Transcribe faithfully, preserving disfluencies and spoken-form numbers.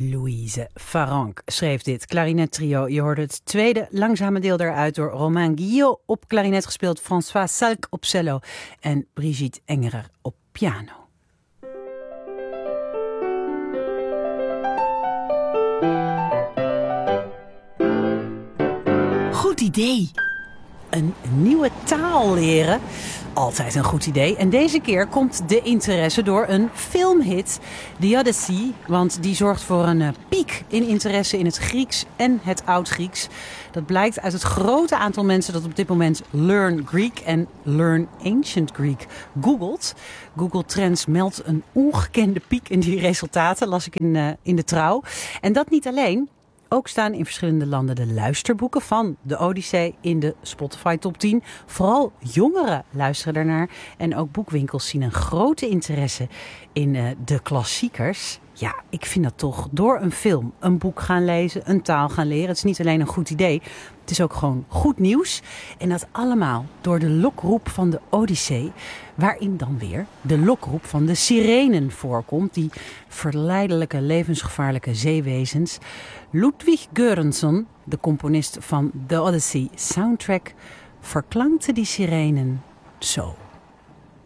Louise Farrenc schreef dit klarinettrio. Je hoorde het tweede langzame deel daaruit door Romain Guillot op klarinet gespeeld, François Salk op cello en Brigitte Engerer op piano. Goed idee! Een nieuwe taal leren. Altijd een goed idee. En deze keer komt de interesse door een filmhit, The Odyssey. Want die zorgt voor een uh, piek in interesse in het Grieks en het Oud-Grieks. Dat blijkt uit het grote aantal mensen dat op dit moment Learn Greek en Learn Ancient Greek googelt. Google Trends meldt een ongekende piek in die resultaten, las ik in, uh, in de Trouw. En dat niet alleen. Ook staan in verschillende landen de luisterboeken van de Odyssee in de Spotify top tien. Vooral jongeren luisteren daarnaar. En ook boekwinkels zien een grote interesse in uh, de klassiekers. Ja, ik vind dat toch door een film, een boek gaan lezen, een taal gaan leren. Het is niet alleen een goed idee, het is ook gewoon goed nieuws. En dat allemaal door de lokroep van de Odyssee, waarin dan weer de lokroep van de sirenen voorkomt. Die verleidelijke, levensgevaarlijke zeewezens. Ludwig Göransson, de componist van The Odyssey soundtrack, verklankte die sirenen zo.